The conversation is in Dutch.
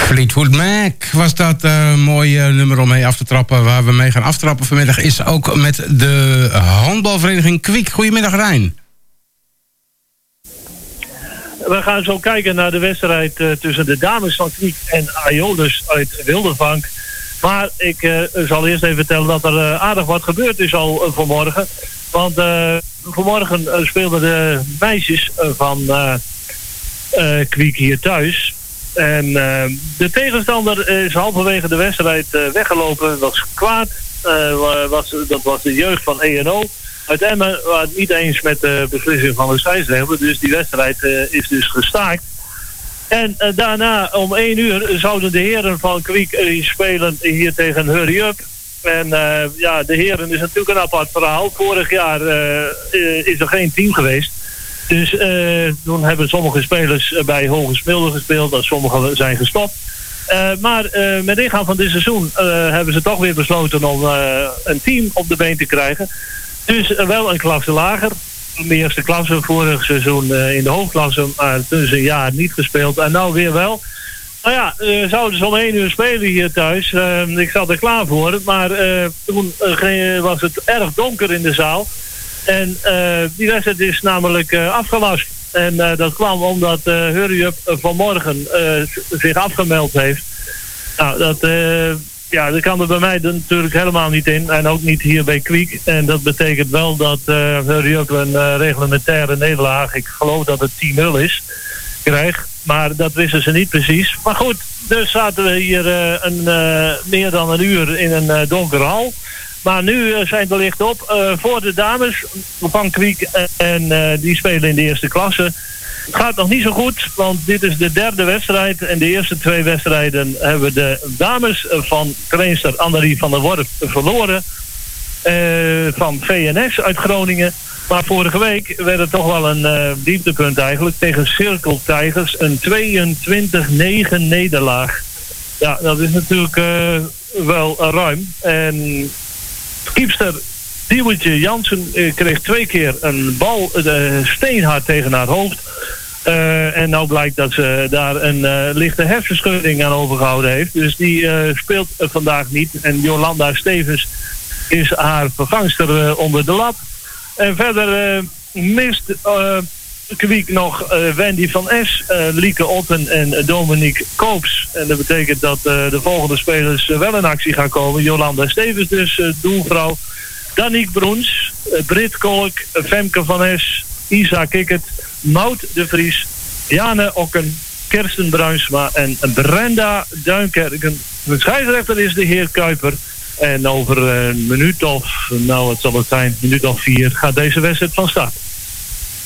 Fleetwood Mac was dat mooie nummer om mee af te trappen. Waar we mee gaan aftrappen vanmiddag is ook met de handbalvereniging Kwiek. Goedemiddag, Rijn. We gaan zo kijken naar de wedstrijd tussen de dames van Kwiek en Aeolus uit Wildervank. Maar ik zal eerst even vertellen dat er aardig wat gebeurd is al vanmorgen. Want vanmorgen speelden de meisjes van Kwiek hier thuis. En de tegenstander is halverwege de wedstrijd weggelopen. Dat was kwaad. Dat was de jeugd van ENO. Uit Emmen was het niet eens met de beslissing van de scheidsrechter. Dus die wedstrijd is dus gestaakt. En daarna om 1 uur zouden de heren van Kwiek spelen hier tegen Hurry Up. En ja, de heren is natuurlijk een apart verhaal. Vorig jaar is er geen team geweest. Dus toen hebben sommige spelers bij Hoge Smilde gespeeld. En sommigen zijn gestopt. Maar met ingaan van dit seizoen hebben ze toch weer besloten om een team op de been te krijgen. Dus wel een klasse lager. De eerste klasse vorig seizoen in de hoofdklasse. Maar dus een jaar niet gespeeld. En nou weer wel. Nou ja, zouden ze om 1 uur spelen hier thuis. Ik zat er klaar voor. Maar toen was het erg donker in de zaal. En die wedstrijd is namelijk afgelast. En dat kwam omdat Hurry Up vanmorgen zich afgemeld heeft. Nou, dat kan er bij mij natuurlijk helemaal niet in. En ook niet hier bij Kwiek. En dat betekent wel dat Hurry Up een reglementaire nederlaag, ik geloof dat het 10-0 is, krijgt. Maar dat wisten ze niet precies. Maar goed, dus zaten we hier meer dan een uur in een donkere hal. Maar nu zijn de lichten op voor de dames van Kwiek. En die spelen in de eerste klasse. Het gaat nog niet zo goed, want dit is de 3e wedstrijd. En de eerste 2 wedstrijden hebben de dames van trainster Annerie van der Worp verloren. Van VNS uit Groningen. Maar vorige week werd het toch wel een dieptepunt eigenlijk. Tegen Cirkel Tigers een 22-9 nederlaag. Ja, dat is natuurlijk wel ruim. En kiepster Diewertje Jansen kreeg 2 keer een bal steenhard tegen haar hoofd. En nou blijkt dat ze daar een lichte hersenschudding aan overgehouden heeft. Dus die speelt vandaag niet. En Jolanda Stevens is haar vervangster onder de lat. En verder mist Kwiek nog Wendy van S, Lieke Otten en Dominique Koops. En dat betekent dat de volgende spelers wel in actie gaan komen. Jolanda Stevens dus, doelvrouw. Danique Broens, Brit Kolk, Femke van S, Isa Kikkert, Maud de Vries, Jane Okken, Kirsten Bruinsma en Brenda Duinkerken. De scheidsrechter is de heer Kuiper. En over een minuut of, nou wat zal het zijn, minuut of 4 gaat deze wedstrijd van start.